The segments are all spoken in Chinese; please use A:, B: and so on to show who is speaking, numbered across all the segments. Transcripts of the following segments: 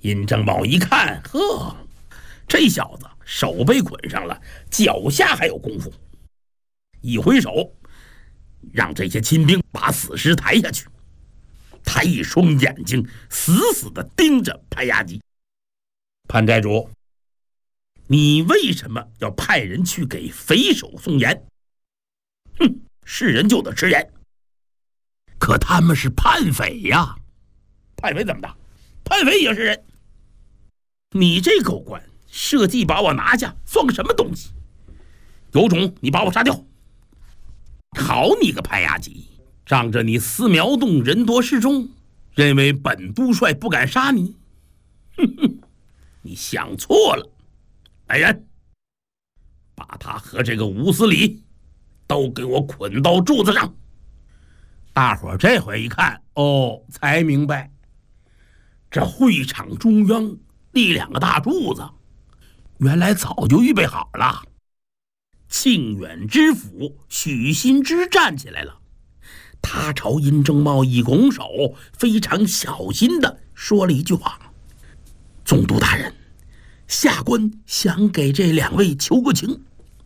A: 殷正茂一看，呵，这小子手被捆上了，脚下还有功夫，一挥手让这些亲兵把死尸抬下去。他一双眼睛死死地盯着潘衙吉。潘寨主，你为什么要派人去给匪首送盐？哼，是人就得吃盐。可他们是叛匪呀！叛匪怎么的？叛匪也是人。你这狗官设计把我拿下，算个什么东西？有种你把我杀掉！好你个潘衙吉，仗着你私苗洞人多势众，认为本督帅不敢杀你？哼哼，你想错了。来人，把他和这个吴司礼都给我捆到柱子上。大伙这回一看，哦，才明白，这会场中央立两个大柱子，原来早就预备好了。庆远知府许新之站起来了，他朝殷正茂一拱手，非常小心地说了一句话：总督大人，下官想给这两位求个情。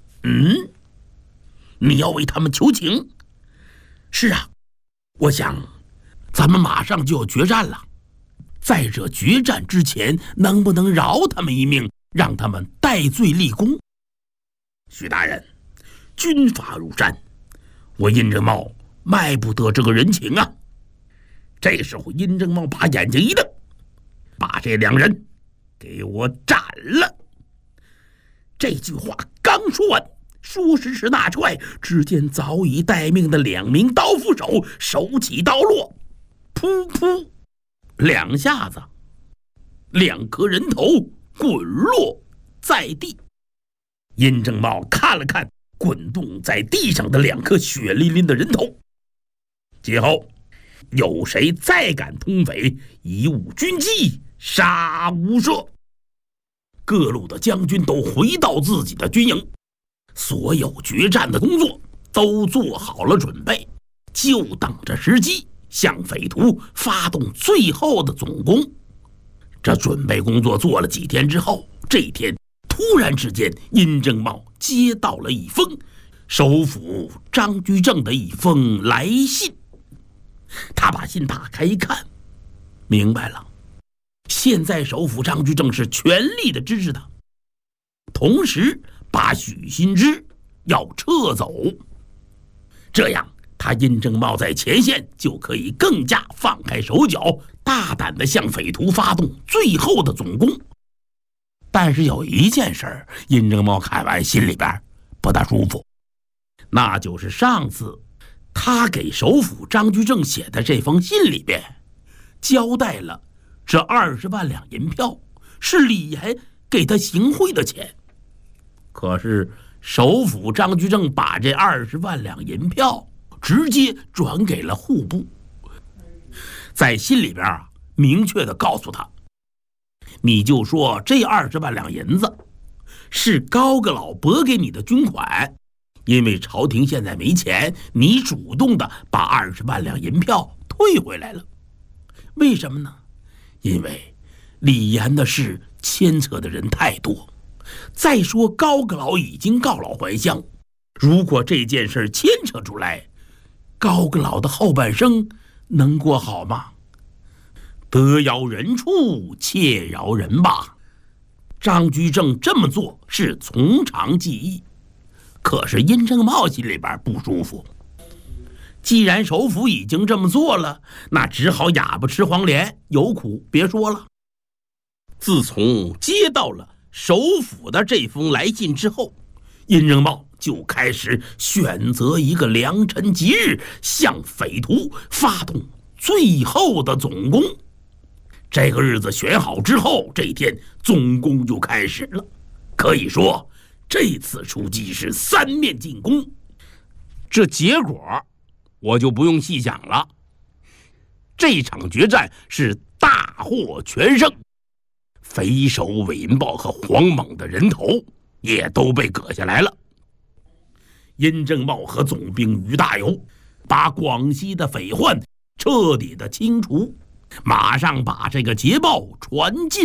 A: 你要为他们求情？是啊，我想咱们马上就要决战了，在这决战之前，能不能饶他们一命，让他们戴罪立功？许大人，军法如山，我殷正茂卖不得这个人情啊！这时候，殷正茂把眼睛一瞪，把这两人给我斩了！这句话刚说完，说时迟那快，只见早已待命的两名刀斧手手起刀落，噗噗两下子，两颗人头滚落在地。殷正茂看了看滚动在地上的两颗血淋淋的人头，今后有谁再敢通匪，以武军纪，杀无赦！各路的将军都回到自己的军营，所有决战的工作都做好了准备，就等着时机向匪徒发动最后的总攻。这准备工作做了几天之后，这一天突然之间，殷正茂接到了一封首辅张居正的一封来信。他把信打开一看，明白了，现在首辅张居正是全力的支持他，同时把许新之要撤走，这样他殷正茂在前线就可以更加放开手脚，大胆地向匪徒发动最后的总攻。但是有一件事，殷正茂看完心里边不大舒服，那就是上次他给首辅张居正写的这封信里边交代了这20万两银票是李岩给他行贿的钱，可是首辅张居正把这20万两银票直接转给了户部，在信里边明确的告诉他，你就说这20万两银子是高个老拨给你的军款，因为朝廷现在没钱，你主动的把20万两银票退回来了。为什么呢？因为李岩的事牵扯的人太多，再说高个老已经告老还乡，如果这件事牵扯出来，高个老的后半生能过好吗？得饶人处且饶人吧。张居正这么做是从长计议，可是殷正茂心里边不舒服。既然首辅已经这么做了，那只好哑巴吃黄连，有苦别说了。自从接到了首辅的这封来信之后，殷正茂就开始选择一个良辰吉日，向匪徒发动最后的总攻。这个日子选好之后，这一天总攻就开始了。可以说这次出击是3面进攻，这结果我就不用细讲了。这场决战是大获全胜，匪首韦银豹和黄猛的人头也都被割下来了。殷正茂和总兵于大猷把广西的匪患彻底的清除，马上把这个捷报传进